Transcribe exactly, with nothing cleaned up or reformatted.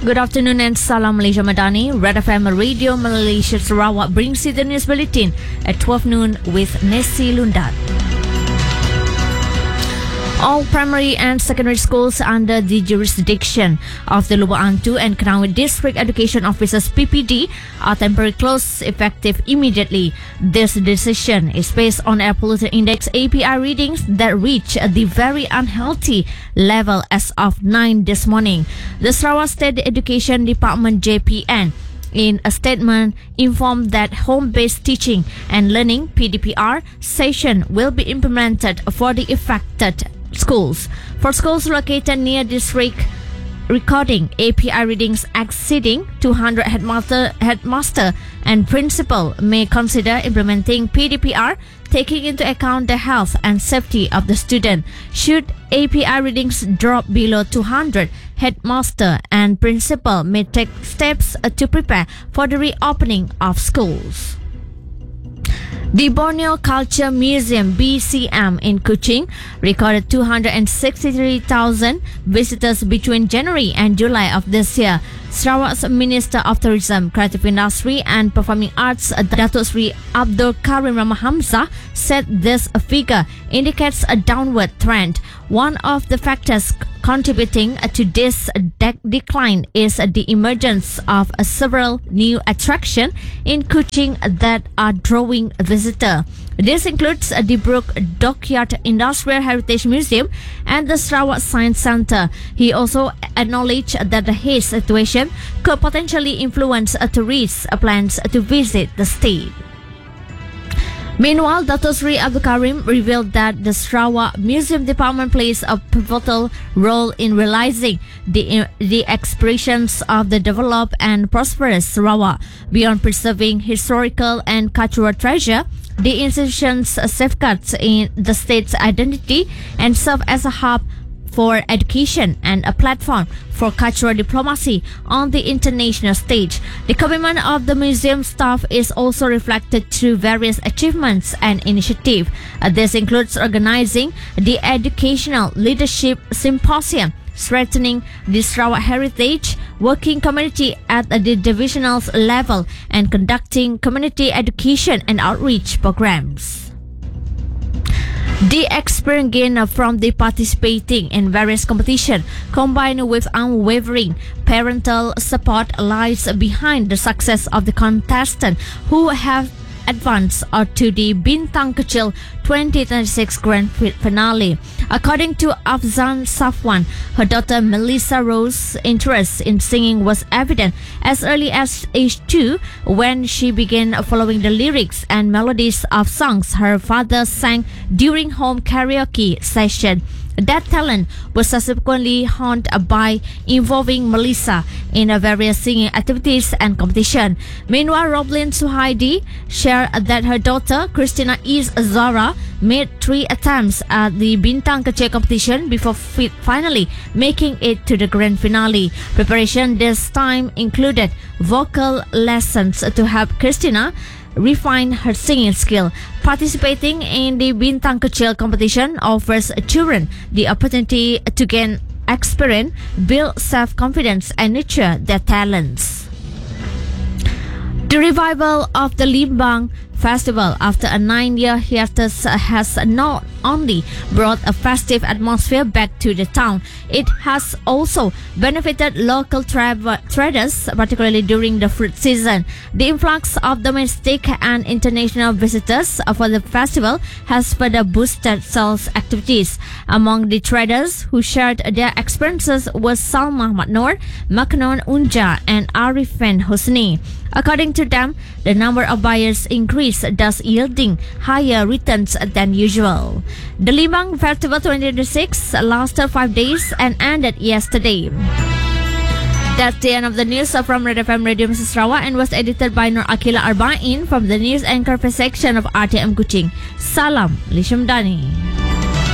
Good afternoon and Salam Malaysia Madani. Red F M Radio Malaysia Sarawak brings you the news bulletin at twelve noon with Nessie Lundat. All primary and secondary schools under the jurisdiction of the Lubuk Antu and Keramat District Education Officers P P D are temporarily closed effective immediately. This decision is based on air pollution index A P I readings that reach the very unhealthy level as of nine this morning. The Sarawak State Education Department J P N in a statement informed that home-based teaching and learning P D P R session will be implemented for the affected schools. For schools located near district recording A P I readings exceeding two hundred, headmaster, headmaster and principal may consider implementing P D P R taking into account the health and safety of the student. Should A P I readings drop below two hundred, headmaster and principal may take steps to prepare for the reopening of schools. The Borneo Culture Museum B C M in Kuching recorded two hundred sixty-three thousand visitors between January and July of this year. Sarawak's Minister of Tourism, Creative Industry and Performing Arts, Datuk Sri Abdul Karim Ramahamza, said this figure indicates a downward trend. One of the factors contributing to this de- decline is the emergence of several new attractions in Kuching that are drawing visitors. This includes the Brook Dockyard Industrial Heritage Museum and the Sarawak Science Centre. He also acknowledged that the haze situation could potentially influence tourists' plans to visit the state. Meanwhile, Datuk Sri Abdul Karim revealed that the Sarawak Museum Department plays a pivotal role in realizing the, the aspirations of the developed and prosperous Sarawak. Beyond preserving historical and cultural treasure, the institutions safeguards in the state's identity and serve as a hub for education and a platform for cultural diplomacy on the international stage. The commitment of the museum staff is also reflected through various achievements and initiatives. Uh, this includes organizing the Educational Leadership Symposium, strengthening the Sarawak heritage working community at the divisional level, and conducting community education and outreach programs. The experience gained from the participating in various competitions, combined with unwavering parental support, lies behind the success of the contestants who have advanced to the Bintang Kecil twenty twenty-six Grand Finale. According to Afzan Safwan, her daughter Melissa Rose's interest in singing was evident as early as age two when she began following the lyrics and melodies of songs her father sang during home karaoke session. That talent was subsequently honed by involving Melissa in various singing activities and competition. Meanwhile, Roblyn Suhaidi shared that her daughter, Christina Is Zara, made three attempts at the Bintang Kecil competition before fi- finally making it to the grand finale. Preparation this time included vocal lessons to help Christina refine her singing skill. Participating in the Bintang Kecil competition offers children the opportunity to gain experience, build self-confidence, and nurture their talents. The revival of the Limbang Festival after a nine-year hiatus has not only brought a festive atmosphere back to the town, it has also benefited local tra- traders, particularly during the fruit season. The influx of domestic and international visitors for the festival has further boosted sales activities. Among the traders who shared their experiences was Salma Matnor, Maknon Unja, and Arifin Hosni. According to them, the number of buyers increased, thus yielding higher returns than usual. The Limbang Festival twenty twenty-six lasted five days and ended yesterday. That's the end of the news from Red F M Radio Malaysia Sarawak and was edited by Nur Akila Arba'in from the News Anchor section of R T M Kuching. Salam Malaysia Madani.